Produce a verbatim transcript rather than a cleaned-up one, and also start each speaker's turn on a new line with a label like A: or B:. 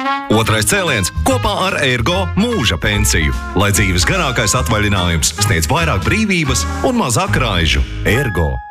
A: Otrais cēliens kopā ar Ergo mūža pensiju, lai dzīves garākais atvaļinājums sniedz vairāk brīvības un mazāk raižu. Ergo.